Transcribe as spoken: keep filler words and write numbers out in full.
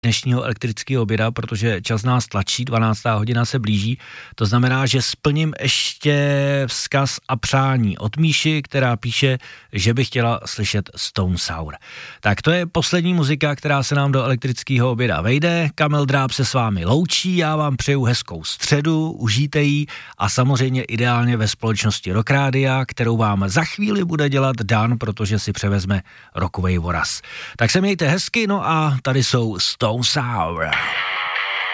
dnešního elektrického oběda, protože čas nás tlačí, dvanáctá hodina se blíží, to znamená, že splním ještě vzkaz a přání od Míši, která píše, že by chtěla slyšet Stone Sour. Tak to je poslední muzika, která se nám do elektrického oběda vejde. Kamil Dráb se s vámi loučí, já vám přeju hezkou středu, užijte ji a samozřejmě ideálně ve společnosti Rock Rádia, kterou vám za chvíli bude dělat Dan, protože si převezme rokovej voraz. Tak se mějte hezky, no a tady jsou Stone Sour.